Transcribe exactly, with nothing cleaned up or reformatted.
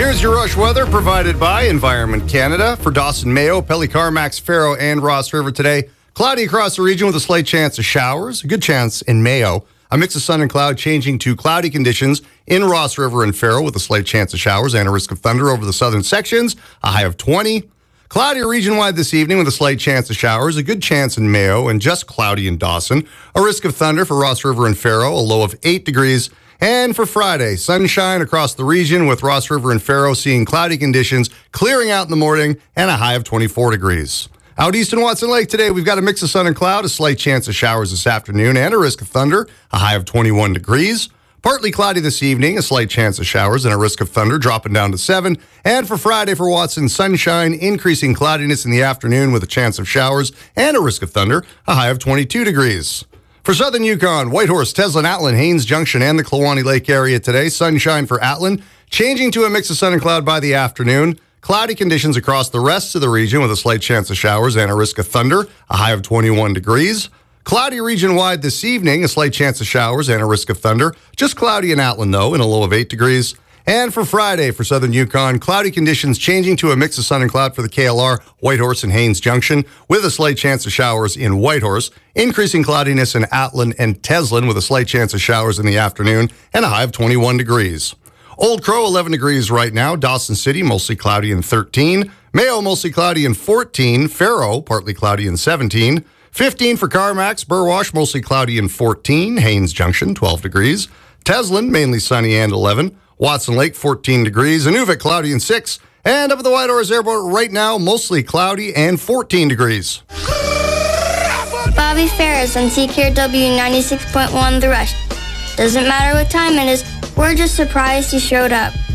Here's your rush weather provided by Environment Canada. For Dawson, Mayo, Pelly, Carmax, Faro, and Ross River today. Cloudy across the region with a slight chance of showers. A good chance in Mayo. A mix of sun and cloud changing to cloudy conditions in Ross River and Faro with a slight chance of showers and a risk of thunder over the southern sections. A high of twenty. Cloudy region-wide this evening with a slight chance of showers. A good chance in Mayo and just cloudy in Dawson. A risk of thunder for Ross River and Faro. A low of eight degrees. And for Friday, sunshine across the region with Ross River and Faro seeing cloudy conditions, clearing out in the morning, and a high of twenty-four degrees. Out east in Watson Lake today, we've got a mix of sun and cloud, a slight chance of showers this afternoon, and a risk of thunder, a high of twenty-one degrees. Partly cloudy this evening, a slight chance of showers, and a risk of thunder dropping down to seven. And for Friday for Watson, sunshine, increasing cloudiness in the afternoon with a chance of showers and a risk of thunder, a high of twenty-two degrees. For southern Yukon, Whitehorse, Teslin, Atlin, Haines Junction, and the Kluwani Lake area today. Sunshine for Atlin, changing to a mix of sun and cloud by the afternoon. Cloudy conditions across the rest of the region with a slight chance of showers and a risk of thunder, a high of twenty-one degrees. Cloudy region-wide this evening, a slight chance of showers and a risk of thunder. Just cloudy in Atlin, though, and a low of eight degrees. And for Friday for southern Yukon, cloudy conditions changing to a mix of sun and cloud for the K L R, Whitehorse, and Haines Junction with a slight chance of showers in Whitehorse. Increasing cloudiness in Atlin and Teslin with a slight chance of showers in the afternoon and a high of twenty-one degrees. Old Crow, eleven degrees right now. Dawson City, mostly cloudy and thirteen. Mayo, mostly cloudy and fourteen. Faro, partly cloudy and seventeen. fifteen for Carmax. Burwash, mostly cloudy and fourteen. Haines Junction, twelve degrees. Teslin, mainly sunny and eleven. Watson Lake, fourteen degrees. Inuvik, cloudy and six. And up at the Whitehorse Airport right now, mostly cloudy and fourteen degrees. Bobby Ferris on C K R W ninety-six point one The Rush. Doesn't matter what time it is, we're just surprised you showed up.